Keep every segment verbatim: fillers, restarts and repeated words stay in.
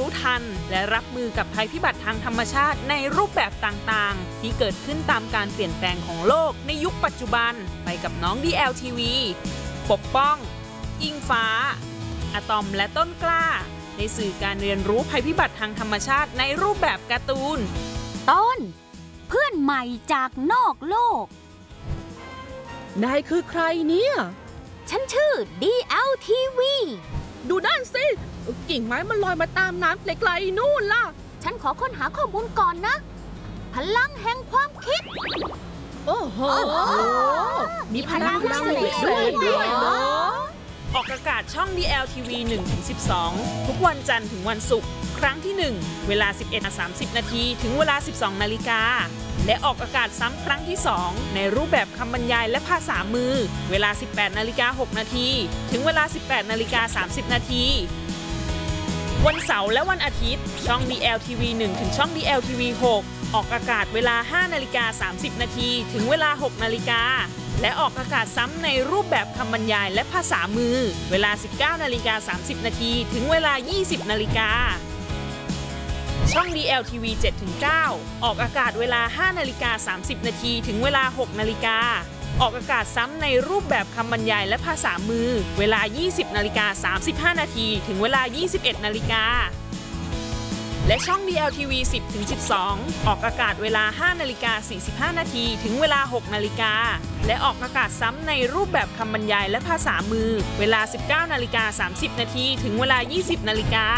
รู้ทันและรับมือกับภัยพิบัติทางธรรมชาติในรูปแบบต่างๆที่เกิดขึ้นตามการเปลี่ยนแปลงของโลกในยุคปัจจุบันไปกับน้อง ดี แอล ที วี ปกป้องอิงฟ้าอะตอมและต้นกล้าในสื่อการเรียนรู้ภัยพิบัติทางธรรมชาติในรูปแบบการ์ตูนต้นเพื่อนใหม่จากนอกโลกนายคือใครเนี่ยฉันชื่อ ดี แอล ที วีดูด้านสิกิ่งไม้มันลอยมาตามน้ำไกลๆนู่นล่ะฉันขอค้นหาข้อมูลก่อนนะพลังแห่งความคิดโอ้โหมีพลังพิเศษด้วยเหรอออกอากาศช่อง ดี แอล ที วี หนึ่งถึงสิบสอง ทุกวันจันทร์ถึงวันศุกร์ครั้งที่ หนึ่ง เวลา สิบเอ็ดนาฬิกาสามสิบ นาทีถึงเวลา สิบสอง นาฬิกาและออกอากาศซ้ำครั้งที่ สอง ในรูปแบบคำบรรยายและภาษามือเวลา สิบแปดนาฬิกาหก นาทีถึงเวลา สิบแปดนาฬิกาสามสิบ นาทีวันเสาร์และวันอาทิตย์ช่อง ดี แอล ที วี หนึ่ง ถึงช่อง ดี แอล ที วี หก ออกอากาศเวลา ห้านาฬิกาสามสิบ นาทีถึงเวลา หก นาฬิกาและออกอากาศซ้ำในรูปแบบคำบรรยายและภาษามือเวลา สิบเก้านาฬิกาสามสิบ นาทีถึงเวลา ยี่สิบ นาฬิกาช่อง ดี แอล ที วี เจ็ดถึงเก้า ออกอากาศเวลา ห้านาฬิกาสามสิบ นาทีถึงเวลา หก นาฬิกาออกอากาศซ้ำในรูปแบบคำบรรยายและภาษามือเวลา ยี่สิบ นาฬิกาสามสิบห้า นาทีถึงเวลา ยี่สิบเอ็ด นาฬิกาและช่อง ดี แอล ที วี สิบถึงสิบสอง ออกอากาศเวลา ห้านาฬิกาสี่สิบห้า นาทีถึงเวลา หก นาฬิกาและออกอากาศซ้ำในรูปแบบคำบรรยายและภาษามือเวลา สิบเก้านาฬิกาสามสิบ นาทีถึงเวลา ยี่สิบ นาฬิกา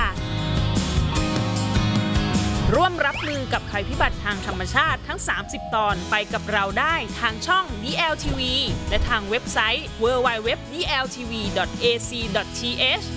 ร่วมรับมือกับภัยพิบัติทางธรรมชาติทั้ง สามสิบ ตอนไปกับเราได้ทางช่อง ดี แอล ที วี และทางเว็บไซต์ ดับเบิลยู ดับเบิลยู ดับเบิลยู ดอท ดี แอล ที วี ดอท เอ ซี ดอท ที เอช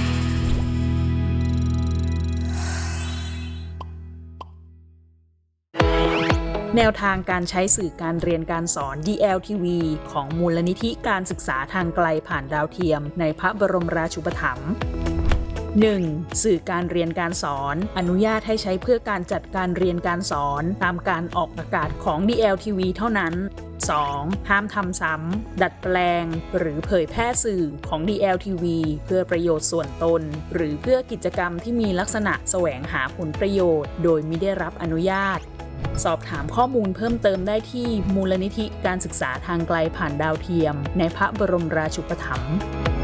แนวทางการใช้สื่อการเรียนการสอน ดี แอล ที วี ของมูลนิธิการศึกษาทางไกลผ่านดาวเทียมในพระบรมราชูปถัมภ์ หนึ่ง. สื่อการเรียนการสอนอนุญาตให้ใช้เพื่อการจัดการเรียนการสอนตามการออกอากาศของ ดี แอล ที วี เท่านั้น สอง. ห้ามทำซ้ำดัดแปลงหรือเผยแพร่สื่อของ ดี แอล ที วี เพื่อประโยชน์ส่วนตนหรือเพื่อกิจกรรมที่มีลักษณะแสวงหาผลประโยชน์โดยมิได้รับอนุญาตสอบถามข้อมูลเพิ่มเติมได้ที่มูลนิธิการศึกษาทางไกลผ่านดาวเทียมในพระบรมราชูปถัมภ์